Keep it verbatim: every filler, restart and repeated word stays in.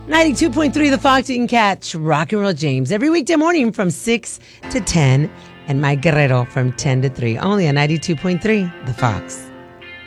ninety-two point three The Fox. You can catch Rock and Roll James every weekday morning from six to ten and Mike Guerrero from ten to three. Only on ninety-two point three The Fox.